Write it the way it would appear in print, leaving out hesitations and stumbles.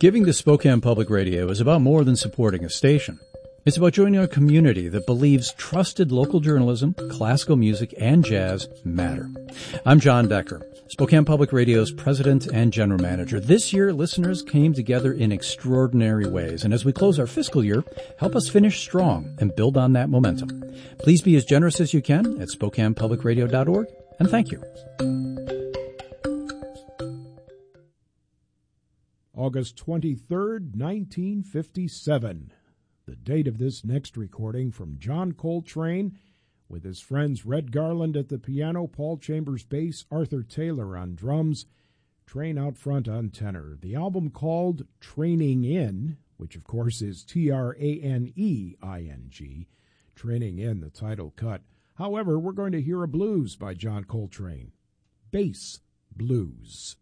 Giving to Spokane Public Radio is about more than supporting a station. It's about joining a community that believes trusted local journalism, classical music, and jazz matter. I'm John Decker, Spokane Public Radio's president and general manager. This year, listeners came together in extraordinary ways, and as we close our fiscal year, help us finish strong and build on that momentum. Please be as generous as you can at SpokanePublicRadio.org, and thank you. August 23rd, 1957. The date of this next recording from John Coltrane with his friends Red Garland at the piano, Paul Chambers bass, Arthur Taylor on drums, Train out front on tenor. The album called Training In, which of course is Traneing, Training In, the title cut. However, we're going to hear a blues by John Coltrane. Bass Blues.